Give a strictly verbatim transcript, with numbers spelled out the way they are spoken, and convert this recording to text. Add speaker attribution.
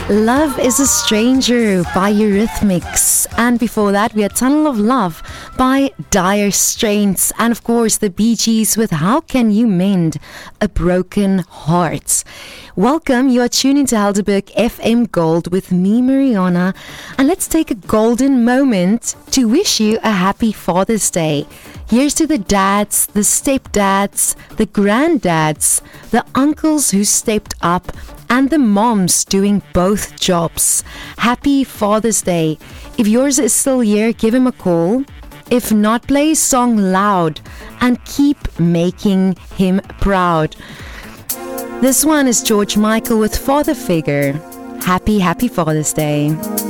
Speaker 1: Love is a Stranger by Eurythmics. And before that, we had Tunnel of Love by Dire Straits. And of course, the Bee Gees with How Can You Mend a Broken Heart. Welcome, you are tuning to Helderberg F M Gold with me, Mariana. And let's take a golden moment to wish you a happy Father's Day. Here's to the dads, the stepdads, the granddads, the uncles who stepped up, and the moms doing both jobs. Happy Father's Day. If yours is still here, give him a call. If not, play his song loud and keep making him proud. This one is George Michael with Father Figure. Happy, happy Father's Day.